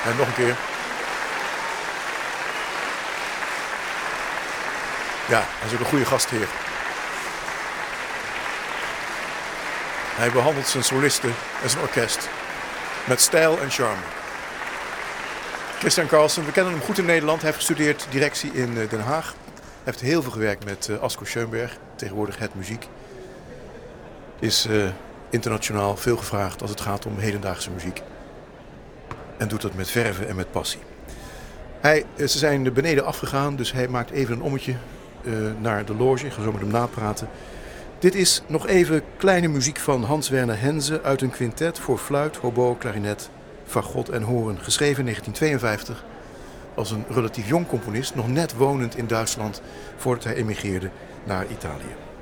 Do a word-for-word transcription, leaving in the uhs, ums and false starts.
En nog een keer. Ja, hij is ook een goede gastheer. Hij behandelt zijn solisten en zijn orkest met stijl en charme. Christian Carlsen, we kennen hem goed in Nederland. Hij heeft gestudeerd directie in Den Haag. Hij heeft heel veel gewerkt met uh, Asko Schoenberg, tegenwoordig Het Muziek. Is uh, internationaal veel gevraagd als het gaat om hedendaagse muziek. En doet dat met verve en met passie. Hij, ze zijn beneden afgegaan, dus hij maakt even een ommetje uh, naar de loge. Ik ga zo met hem napraten. Dit is nog even kleine muziek van Hans Werner Henze uit een quintet voor fluit, hobo, klarinet, fagot en hoorn. Geschreven in negentien tweeënvijftig als een relatief jong componist, nog net wonend in Duitsland voordat hij emigreerde naar Italië.